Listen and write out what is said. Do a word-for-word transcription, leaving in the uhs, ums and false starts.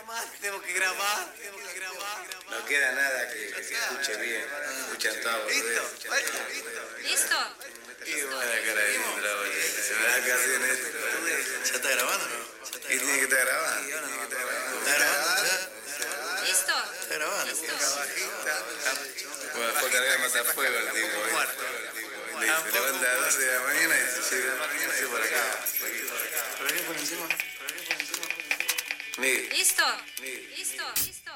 Tenemos que grabar, tenemos que grabar. No queda nada que, que se escuche bien. Escuchan todo. ¿Listo? ¿Listo? Qué buena cara de Indra, boludo. Se me da casi en esto. ¿Ya está grabando o no? ¿Qué tiene que estar grabando? ¿Está grabando ya? ¿Listo? ¿Está grabando? Bueno, fue a cargar de matafuego el tipo. ¿eh? Se levanta a las doce de la mañana y se llega no por acá. ¿Para qué por encima? Miguel. ¿Listo? Miguel. ¿Listo? ¿Listo?